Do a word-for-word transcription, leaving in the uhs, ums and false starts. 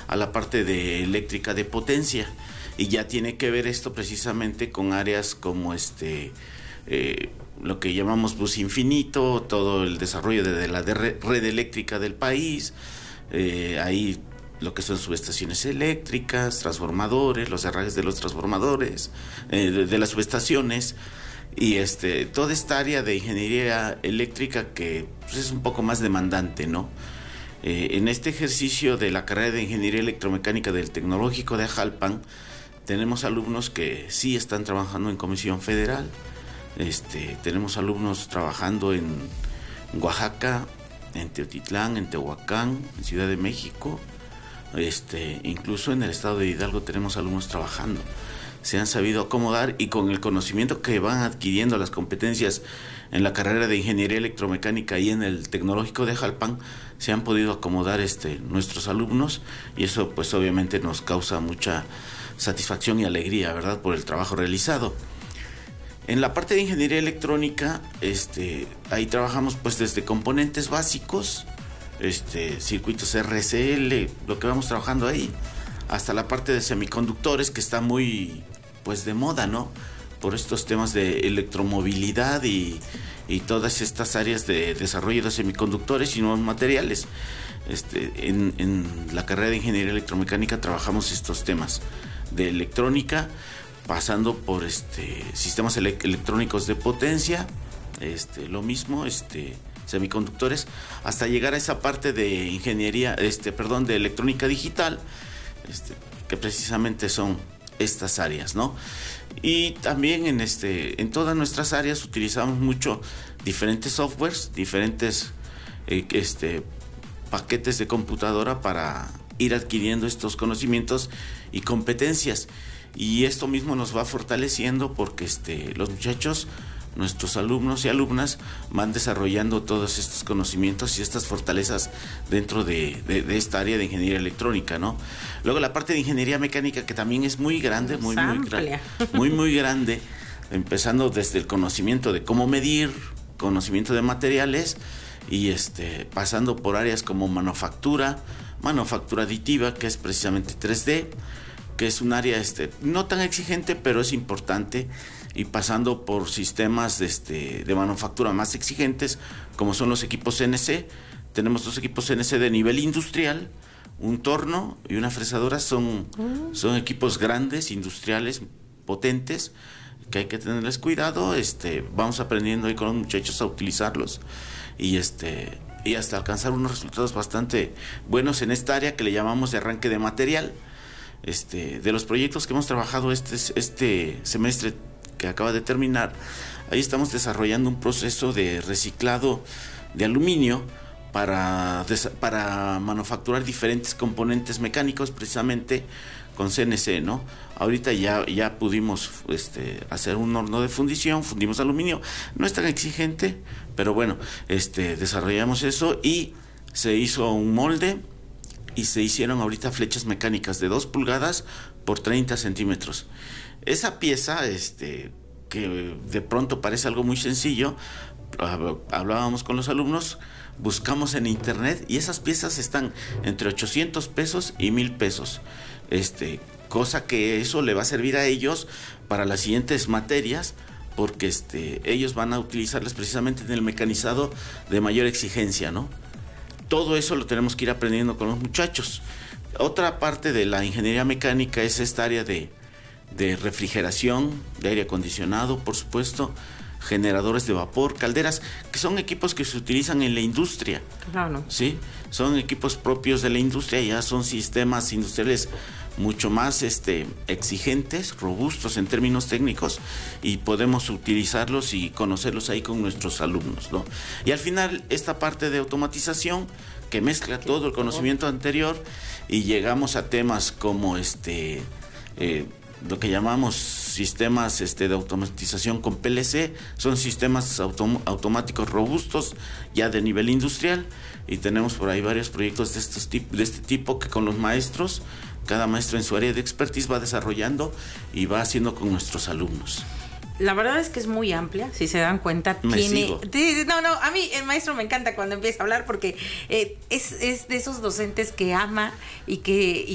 a la parte de eléctrica de potencia. Y ya tiene que ver esto precisamente con áreas como este eh, lo que llamamos bus infinito, todo el desarrollo de, de la de red eléctrica del país, eh, ahí lo que son subestaciones eléctricas, transformadores, los arrajes de los transformadores, eh, de, de las subestaciones, y este toda esta área de ingeniería eléctrica que pues, es un poco más demandante, ¿no? Eh, en este ejercicio de la carrera de ingeniería electromecánica del Tecnológico de Ajalpan, tenemos alumnos que sí están trabajando en Comisión Federal, este, tenemos alumnos trabajando en Oaxaca, en Teotitlán, en Tehuacán, en Ciudad de México, este, incluso en el estado de Hidalgo tenemos alumnos trabajando. Se han sabido acomodar y con el conocimiento que van adquiriendo, las competencias en la carrera de ingeniería electromecánica y en el Tecnológico de Jalpan, se han podido acomodar este, nuestros alumnos, y eso pues obviamente nos causa mucha satisfacción y alegría, ¿verdad?, por el trabajo realizado. En la parte de ingeniería electrónica, este, ahí trabajamos pues desde componentes básicos, este, circuitos R C L, lo que vamos trabajando ahí, hasta la parte de semiconductores, que está muy pues de moda, ¿no?, por estos temas de electromovilidad y, y todas estas áreas de desarrollo de semiconductores y nuevos materiales. Este, en, en la carrera de ingeniería electromecánica trabajamos estos temas de electrónica, pasando por este sistemas ele- electrónicos de potencia, este, lo mismo, este, semiconductores, hasta llegar a esa parte de ingeniería, este, perdón, de electrónica digital, este, que precisamente son estas áreas, ¿no? Y también en este, en todas nuestras áreas utilizamos mucho diferentes softwares, diferentes eh, este, paquetes de computadora para ir adquiriendo estos conocimientos y competencias. Y esto mismo nos va fortaleciendo porque este, los muchachos, nuestros alumnos y alumnas, van desarrollando todos estos conocimientos y estas fortalezas dentro de, de, de esta área de ingeniería electrónica, ¿no? Luego la parte de ingeniería mecánica, que también es muy grande, muy, muy, gra- muy, muy grande, empezando desde el conocimiento de cómo medir, conocimiento de materiales, y este, pasando por áreas como manufactura, manufactura aditiva, que es precisamente tres D, que es un área este, no tan exigente, pero es importante, y pasando por sistemas de, este, de manufactura más exigentes, como son los equipos C N C. Tenemos dos equipos C N C de nivel industrial, un torno y una fresadora. Son, son equipos grandes, industriales, potentes, que hay que tenerles cuidado. Este, vamos aprendiendo ahí con los muchachos a utilizarlos, y este y hasta alcanzar unos resultados bastante buenos en esta área que le llamamos de arranque de material. Este, de los proyectos que hemos trabajado este, este semestre que acaba de terminar, ahí estamos desarrollando un proceso de reciclado de aluminio para, para manufacturar diferentes componentes mecánicos, precisamente con C N C, ¿no? Ahorita ya, ya pudimos este, hacer un horno de fundición, fundimos aluminio, no es tan exigente, pero bueno, este, desarrollamos eso y se hizo un molde y se hicieron ahorita flechas mecánicas de dos pulgadas por treinta centímetros. Esa pieza, este, que de pronto parece algo muy sencillo, hablábamos con los alumnos, buscamos en internet y esas piezas están entre ochocientos pesos y mil pesos. Este, cosa que eso le va a servir a ellos para las siguientes materias, porque este, ellos van a utilizarlas precisamente en el mecanizado de mayor exigencia, ¿no? Todo eso lo tenemos que ir aprendiendo con los muchachos. Otra parte de la ingeniería mecánica es esta área de, de refrigeración, de aire acondicionado, por supuesto, generadores de vapor, calderas, que son equipos que se utilizan en la industria. Claro. ¿Sí? Son equipos propios de la industria, ya son sistemas industriales mucho más este, exigentes, robustos en términos técnicos, y podemos utilizarlos y conocerlos ahí con nuestros alumnos, ¿no? Y al final esta parte de automatización que mezcla todo el conocimiento anterior, y llegamos a temas como este eh, lo que llamamos sistemas este, de automatización con P L C. Son sistemas autom- automáticos robustos ya de nivel industrial, y tenemos por ahí varios proyectos de, estos tip- de este tipo que con los maestros, cada maestro en su área de expertise va desarrollando y va haciendo con nuestros alumnos. La verdad es que es muy amplia, si se dan cuenta. Me tiene sigo. No, no, a mí el maestro me encanta cuando empieza a hablar, porque eh, es, es de esos docentes que ama y que, y